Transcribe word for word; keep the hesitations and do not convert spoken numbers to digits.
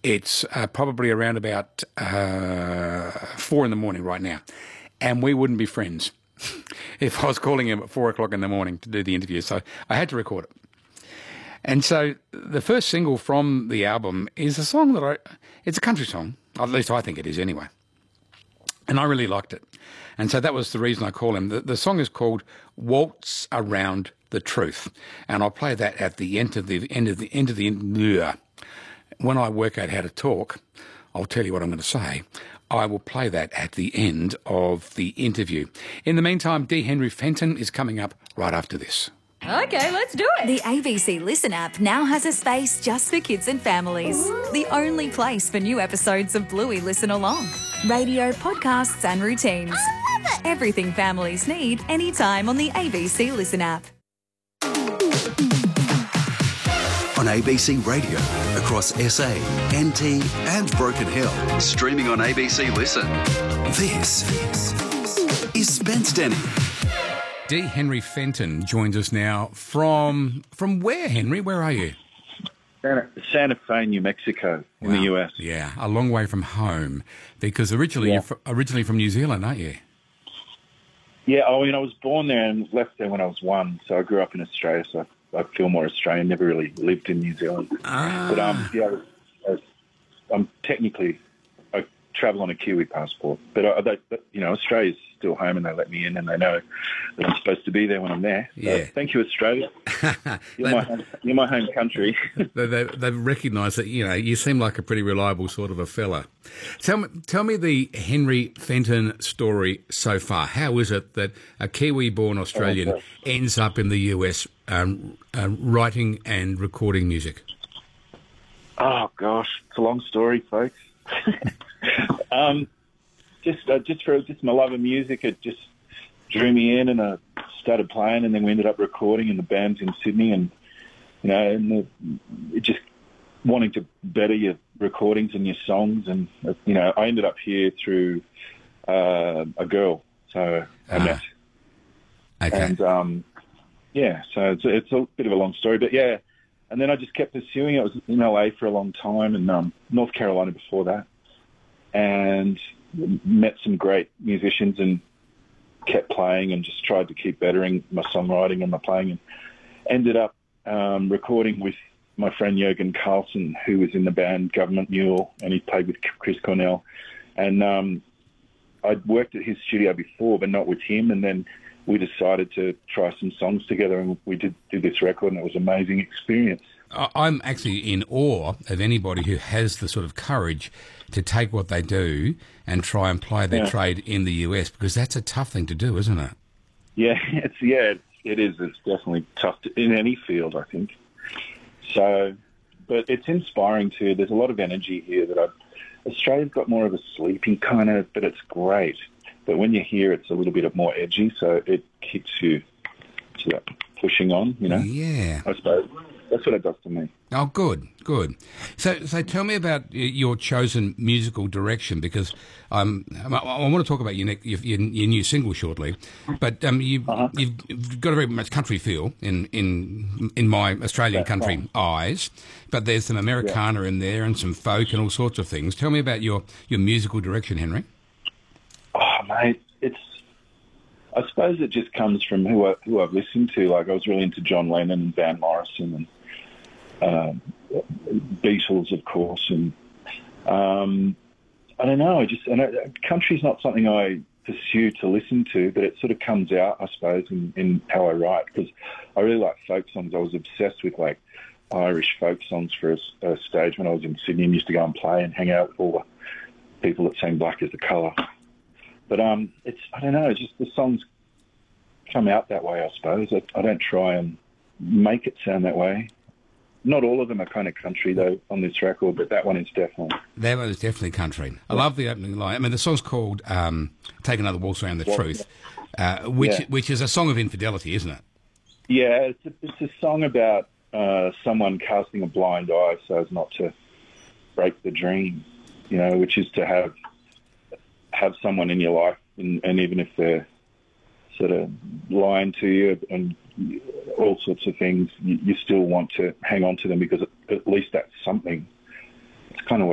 It's uh, probably around about uh, four in the morning right now, and we wouldn't be friends if I was calling him at four o'clock in the morning to do the interview. So I had to record it. And so the first single from the album is a song that I, it's a country song, at least I think it is anyway. And I really liked it. And so that was the reason I call him. The, the song is called Waltz Around the Truth. And I'll play that at the end of the end of the end of the end. When I work out how to talk, I'll tell you what I'm going to say. I will play that at the end of the interview. In the meantime, D. Henry Fenton is coming up right after this. Okay, let's do it. The A B C Listen app now has a space just for kids and families. Ooh. The only place for new episodes of Bluey Listen Along. Radio, podcasts and routines. I love it. Everything families need anytime on the A B C Listen app. On A B C Radio, across S A, N T and Broken Hill. Streaming on A B C Listen. This is Spence Denny. D. Henry Fenton joins us now from from where, Henry? Where are you? Santa, Santa Fe, New Mexico, in Wow. the U S. Yeah, a long way from home, because originally Yeah. you're fr- originally from New Zealand, aren't you? Yeah, I mean, I was born there and left there when I was one, so I grew up in Australia, so I feel more Australian. Never really lived in New Zealand. Ah. But, um, yeah, I was, I was, I'm technically, I travel on a Kiwi passport, but, I, they, but, you know, Australia's still home and they let me in and they know that I'm supposed to be there when I'm there. So Yeah. thank you, Australia. You're, my home, you're my home country. they, they, they've recognised that, you know, you seem like a pretty reliable sort of a fella. Tell me, tell me the Henry Fenton story so far. How is it that a Kiwi-born Australian Oh, okay. ends up in the U S um, uh, writing and recording music? Oh, gosh, it's a long story, folks. um, just uh, just for just my love of music, it just drew me in, and I started playing, and then we ended up recording in the bands in Sydney, and you know, and the, it just wanting to better your recordings and your songs, and uh, you know, I ended up here through uh, a girl, so I Ah. met, Okay. and um, yeah, so it's, it's a bit of a long story, but yeah. And then I just kept pursuing it. I was in L A for a long time and um, North Carolina before that. And met some great musicians and kept playing and just tried to keep bettering my songwriting and my playing. And ended up um, recording with my friend Jürgen Carlson, who was in the band Government Mule, and he played with Chris Cornell. And um, I'd worked at his studio before, but not with him. And then we decided to try some songs together, and we did do this record, and it was an amazing experience. I- I'm actually in awe of anybody who has the sort of courage to take what they do and try and play their Yeah. trade in the U S, because that's a tough thing to do, isn't it? Yeah, it's yeah, it's, it is. It's definitely tough to, in any field, I think. So, but it's inspiring too. There's a lot of energy here that I've. Australia's got more of a sleeping kind of, but it's great. But when you're here, it's a little bit more edgy, so it keeps you to that pushing on, you know? Yeah. I suppose. That's what it does to me. Oh, good, good. So, so tell me about y- your chosen musical direction, because um, I, I want to talk about your, ne- your, your your new single shortly. But um, you, Uh-huh. you've got a very much country feel in in in my Australian Yeah, country right. eyes, but there's some Americana in there and some folk and all sorts of things. Tell me about your, your musical direction, Henry. Oh, mate, it's. I suppose it just comes from who I, who I've listened to. Like I was really into John Lennon and Van Morrison and um, Beatles, of course, and um, I don't know. I just and I, country's not something I pursue to listen to, but it sort of comes out, I suppose, in, in how I write, because I really like folk songs. I was obsessed with like Irish folk songs for a, a stage when I was in Sydney, and used to go and play and hang out with all the people that sang Black is the Colour. But um, it's I don't know. It's just the songs come out that way, I suppose. I, I don't try and make it sound that way. Not all of them are kind of country, though, on this record, but that one is definitely. That one is definitely country. I love the opening line. I mean, the song's called um, "Take Another Waltz Around the Well, Truth," uh, which yeah. which is a song of infidelity, isn't it? Yeah, it's a, it's a song about uh, someone casting a blind eye so as not to break the dream, you know, which is to have have someone in your life, and, and even if they're sort of lying to you and all sorts of things, you, you still want to hang on to them because at, at least that's something. It's kind of